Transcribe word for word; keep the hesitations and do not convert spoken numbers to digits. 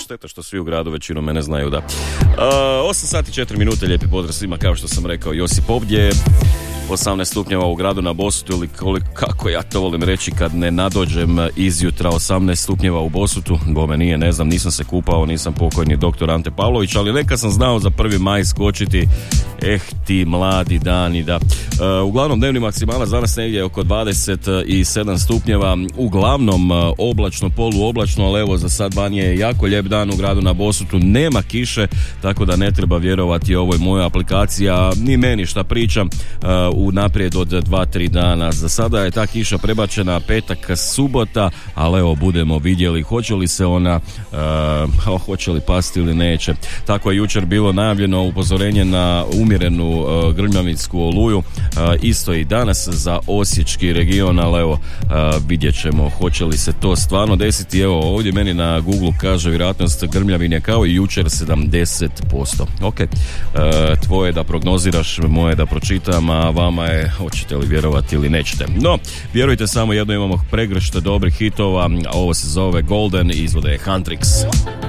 šteta što svi u gradu većinu mene znaju, da. Uh, osam sati četiri minute, lijepi pozdrav svima, kao što sam rekao, Josip ovdje. osamnaest stupnjeva u gradu na Bosutu, ili koliko, kako ja to volim reći kad ne nadođem izjutra, osamnaest stupnjeva u Bosutu, bome nije, ne znam, nisam se kupao, nisam pokojni doktor Ante Pavlović, ali neka sam znao za prvi maj skočiti, eh ti mladi dani, da. Uh, uglavnom dnevni maksimalac danas negdje oko dvadeset sedam stupnjeva, uglavnom uh, oblačno, poluoblačno, ali evo za sad van je jako lijep dan u gradu na Bosutu, nema kiše, tako da ne treba vjerovati ovoj mojoj aplikaciji, a ni meni šta pričam, uh, u naprijed od dva tri dana. Za sada je ta kiša prebačena petak, subota, ali evo budemo vidjeli hoće li se ona uh, hoće li pasti ili neće. Tako je jučer bilo najavljeno upozorenje na umjerenu uh, grmljavinsku oluju, uh, isto i danas za osječki region, ali evo uh, vidjet ćemo hoće li se to stvarno desiti. Evo ovdje meni na Google kaže vjerojatnost grmljavine kao i jučer sedamdeset posto. Ok, uh, tvoje da prognoziraš, moje da pročitam, a vama je hoćete li vjerovati ili nećete. No, vjerujte, samo jedno imamo pregršte dobrih hitova, a ovo se zove Golden i izvode je Huntrix.